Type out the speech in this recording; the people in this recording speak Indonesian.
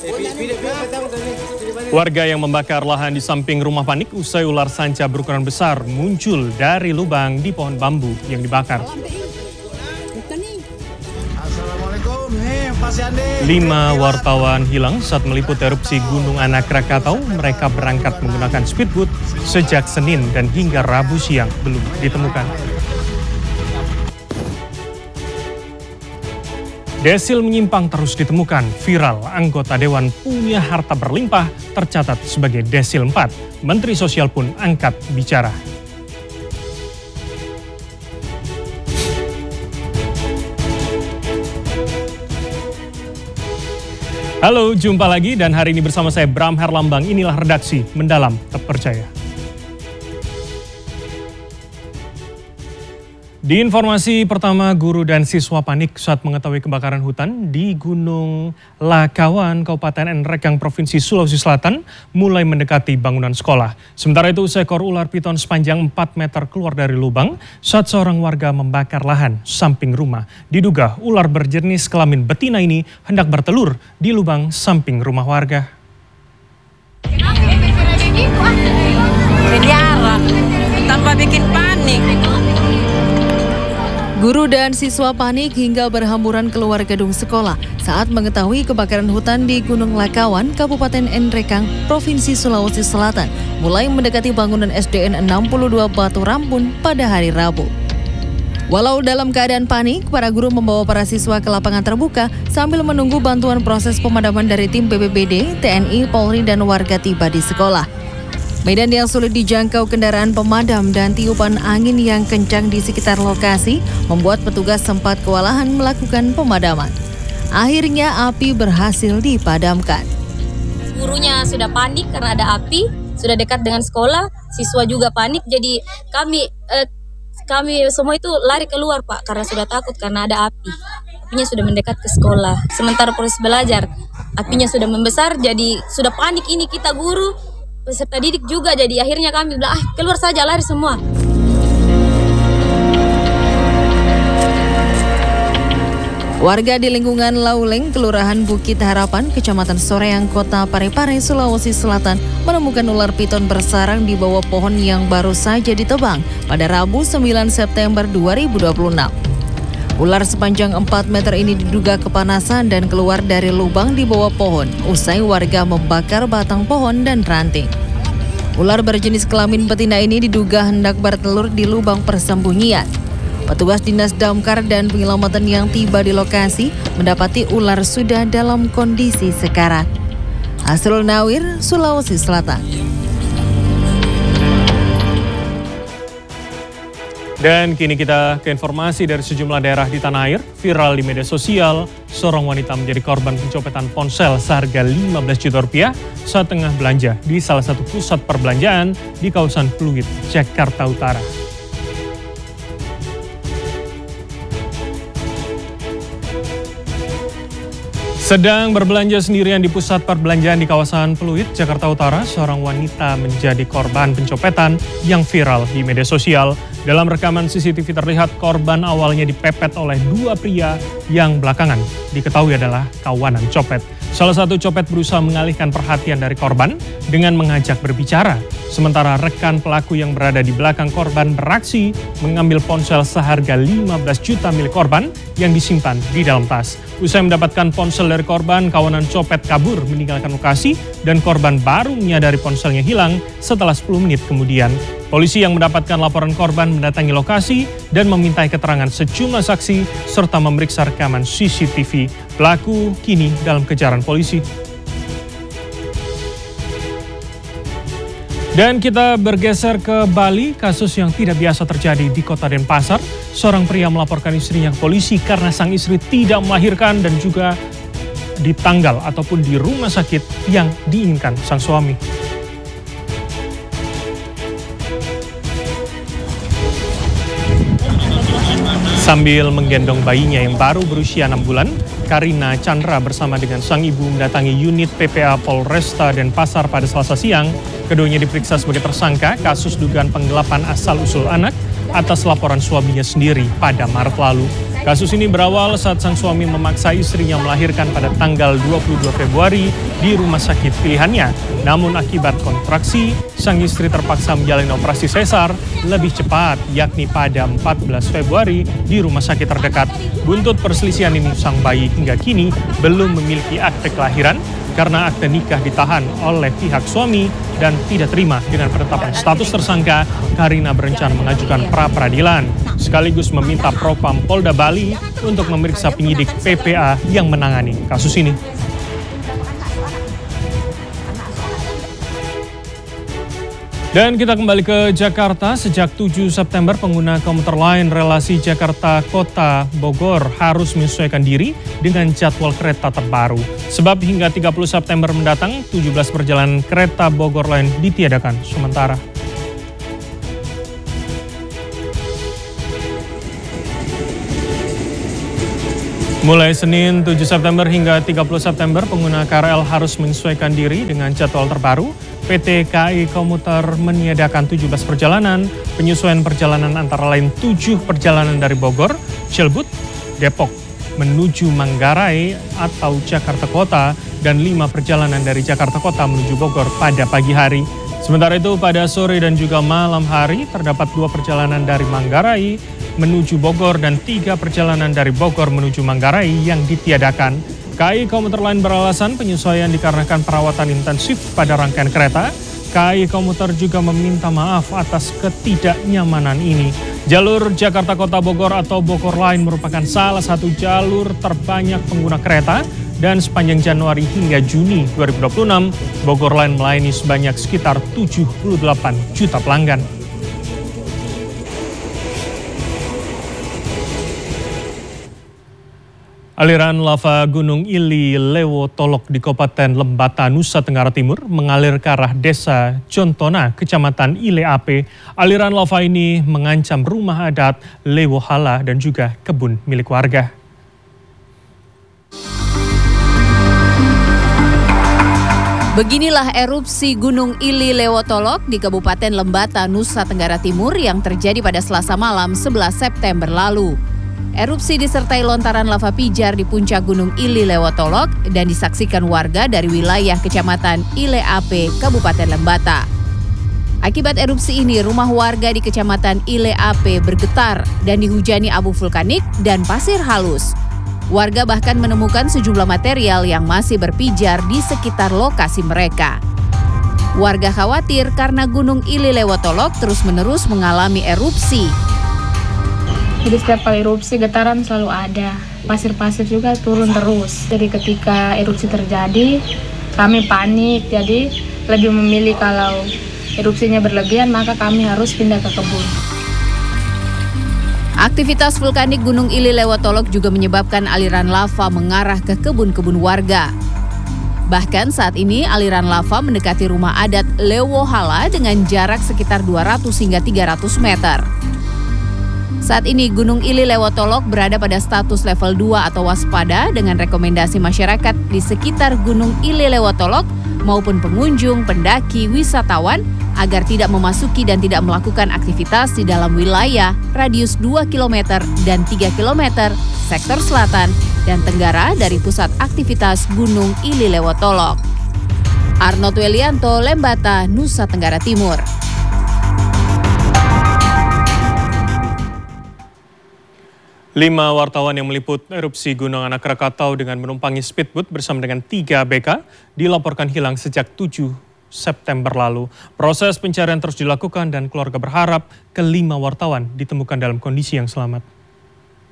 Warga yang membakar lahan di samping rumah panik usai ular sanca berukuran besar muncul dari lubang di pohon bambu yang dibakar. 5 wartawan hilang saat meliput erupsi Gunung Anak Krakatau. Mereka berangkat menggunakan speedboat sejak Senin dan hingga Rabu siang belum ditemukan. Desil menyimpang terus ditemukan. Viral, anggota dewan punya harta berlimpah tercatat sebagai desil 4. Menteri Sosial pun angkat bicara. Halo, jumpa lagi dan hari ini bersama saya Bram Herlambang. Inilah redaksi Mendalam Terpercaya. Di informasi pertama, guru dan siswa panik saat mengetahui kebakaran hutan di Gunung Lakawan, Kabupaten Nrekang, Provinsi Sulawesi Selatan, mulai mendekati bangunan sekolah. Sementara itu, seekor ular piton sepanjang 4 meter keluar dari lubang saat seorang warga membakar lahan samping rumah. Diduga ular berjenis kelamin betina ini hendak bertelur di lubang samping rumah warga. Pelihara, tanpa bikin panik. Guru dan siswa panik hingga berhamburan keluar gedung sekolah saat mengetahui kebakaran hutan di Gunung Lakawan, Kabupaten Nrekang, Provinsi Sulawesi Selatan, mulai mendekati bangunan SDN 62 Batu Rampun pada hari Rabu. Walau dalam keadaan panik, para guru membawa para siswa ke lapangan terbuka sambil menunggu bantuan proses pemadaman dari tim BPBD, TNI, Polri, dan warga tiba di sekolah. Medan yang sulit dijangkau kendaraan pemadam dan tiupan angin yang kencang di sekitar lokasi membuat petugas sempat kewalahan melakukan pemadaman. Akhirnya api berhasil dipadamkan. Gurunya sudah panik karena ada api, sudah dekat dengan sekolah, siswa juga panik, jadi kami semua itu lari keluar Pak karena sudah takut karena ada api. Apinya sudah mendekat ke sekolah. Sementara proses belajar, apinya sudah membesar, jadi sudah panik ini kita guru, peserta didik juga, jadi akhirnya kami bilang keluar saja, lari semua. Warga di lingkungan Lauleng, Kelurahan Bukit Harapan, Kecamatan Soreang, Kota Parepare, Sulawesi Selatan menemukan ular piton bersarang di bawah pohon yang baru saja ditebang pada Rabu 9 September 2026. Ular sepanjang 4 meter ini diduga kepanasan dan keluar dari lubang di bawah pohon usai warga membakar batang pohon dan ranting. Ular berjenis kelamin betina ini diduga hendak bertelur di lubang persembunyian. Petugas Dinas Damkar dan Penyelamatan yang tiba di lokasi mendapati ular sudah dalam kondisi sekarat. Asrul Nawir, Sulawesi Selatan. Dan kini kita ke informasi dari sejumlah daerah di tanah air. Viral di media sosial, seorang wanita menjadi korban pencopetan ponsel seharga 15 juta rupiah saat tengah belanja di salah satu pusat perbelanjaan di kawasan Pluit, Jakarta Utara. Sedang berbelanja sendirian di pusat perbelanjaan di kawasan Pluit, Jakarta Utara, seorang wanita menjadi korban pencopetan yang viral di media sosial. Dalam rekaman CCTV terlihat korban awalnya dipepet oleh 2 pria yang belakangan diketahui adalah kawanan copet. Salah satu copet berusaha mengalihkan perhatian dari korban dengan mengajak berbicara. Sementara rekan pelaku yang berada di belakang korban beraksi mengambil ponsel seharga 15 juta milik korban yang disimpan di dalam tas. Usai mendapatkan ponsel dari korban, kawanan copet kabur meninggalkan lokasi dan korban baru menyadari ponselnya hilang setelah 10 menit kemudian. Polisi yang mendapatkan laporan korban mendatangi lokasi dan memintai keterangan sejumlah saksi serta memeriksa rekaman CCTV. Pelaku kini dalam kejaran polisi. Dan kita bergeser ke Bali, kasus yang tidak biasa terjadi di Kota Denpasar. Seorang pria melaporkan istrinya ke polisi karena sang istri tidak melahirkan dan juga di tanggal ataupun di rumah sakit yang diinginkan sang suami. Sambil menggendong bayinya yang baru berusia 6 bulan, Karina Chandra bersama dengan sang ibu mendatangi unit PPA Polresta Denpasar pada Selasa siang. Keduanya diperiksa sebagai tersangka kasus dugaan penggelapan asal-usul anak atas laporan suaminya sendiri pada Maret lalu. Kasus ini berawal saat sang suami memaksa istrinya melahirkan pada tanggal 22 Februari di rumah sakit pilihannya. Namun akibat kontraksi, sang istri terpaksa menjalani operasi sesar lebih cepat, yakni pada 14 Februari di rumah sakit terdekat. Buntut perselisihan ini, sang bayi hingga kini belum memiliki akte kelahiran karena akte nikah ditahan oleh pihak suami dan tidak terima dengan penetapan status tersangka. Karina berencana mengajukan pra-peradilan sekaligus meminta Propam Polda Bali untuk memeriksa penyidik PPA yang menangani kasus ini. Dan kita kembali ke Jakarta. Sejak 7 September, pengguna komuter lain relasi Jakarta-Kota Bogor harus menyesuaikan diri dengan jadwal kereta terbaru. Sebab hingga 30 September mendatang, 17 perjalanan kereta Bogor lain ditiadakan sementara. Mulai Senin 7 September hingga 30 September, pengguna KRL harus menyesuaikan diri dengan jadwal terbaru. PT KAI Komuter meniadakan 17 perjalanan. Penyesuaian perjalanan antara lain 7 perjalanan dari Bogor, Cilebut, Depok menuju Manggarai atau Jakarta Kota, dan 5 perjalanan dari Jakarta Kota menuju Bogor pada pagi hari. Sementara itu pada sore dan juga malam hari terdapat 2 perjalanan dari Manggarai menuju Bogor dan 3 perjalanan dari Bogor menuju Manggarai yang ditiadakan. KAI Komuter Line beralasan penyesuaian dikarenakan perawatan intensif pada rangkaian kereta. KAI Komuter juga meminta maaf atas ketidaknyamanan ini. Jalur Jakarta Kota Bogor atau Bogor Line merupakan salah satu jalur terbanyak pengguna kereta, dan sepanjang Januari hingga Juni 2026, Bogor Line melayani sebanyak sekitar 78 juta pelanggan. Aliran lava Gunung Ili Lewotolok di Kabupaten Lembata, Nusa Tenggara Timur mengalir ke arah Desa Jontona, Kecamatan Ile Ape. Aliran lava ini mengancam rumah adat Lewohala dan juga kebun milik warga. Beginilah erupsi Gunung Ili Lewotolok di Kabupaten Lembata, Nusa Tenggara Timur yang terjadi pada Selasa malam 11 September lalu. Erupsi disertai lontaran lava pijar di puncak Gunung Ili Lewotolok dan disaksikan warga dari wilayah Kecamatan Ile Ape, Kabupaten Lembata. Akibat erupsi ini, rumah warga di Kecamatan Ile Ape bergetar dan dihujani abu vulkanik dan pasir halus. Warga bahkan menemukan sejumlah material yang masih berpijar di sekitar lokasi mereka. Warga khawatir karena Gunung Ili Lewotolok terus-menerus mengalami erupsi. Jadi setiap kali erupsi getaran selalu ada, pasir-pasir juga turun terus. Jadi ketika erupsi terjadi, kami panik, jadi lebih memilih kalau erupsinya berlebihan maka kami harus pindah ke kebun. Aktivitas vulkanik Gunung Ili Lewotolok juga menyebabkan aliran lava mengarah ke kebun-kebun warga. Bahkan saat ini aliran lava mendekati rumah adat Lewohala dengan jarak sekitar 200 hingga 300 meter. Saat ini Gunung Ili Lewotolok berada pada status level 2 atau waspada dengan rekomendasi masyarakat di sekitar Gunung Ili Lewotolok maupun pengunjung, pendaki, wisatawan agar tidak memasuki dan tidak melakukan aktivitas di dalam wilayah radius 2 km dan 3 km sektor selatan dan tenggara dari pusat aktivitas Gunung Ili Lewotolok. Arnold Welianto, Lembata, Nusa Tenggara Timur. Lima wartawan yang meliput erupsi Gunung Anak Krakatau dengan menumpangi speedboat bersama dengan 3 ABK dilaporkan hilang sejak 7 September lalu. Proses pencarian terus dilakukan dan keluarga berharap kelima wartawan ditemukan dalam kondisi yang selamat.